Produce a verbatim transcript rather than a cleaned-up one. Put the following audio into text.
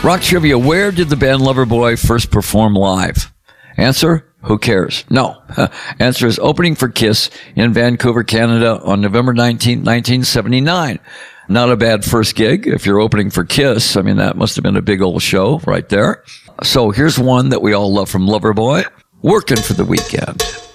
Rock trivia, where did the band Loverboy first perform live? Answer, who cares? No. Answer is opening for Kiss in Vancouver, Canada on November nineteenth, nineteen seventy-nine. Not a bad first gig if you're opening for Kiss. I mean, that must have been a big old show right there. So here's one that we all love from Loverboy, Working for the Weekend.